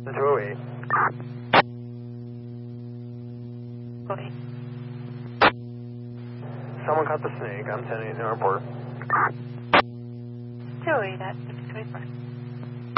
208. Okay. Someone caught the snake. I'm sending it to our report. 208 at 625.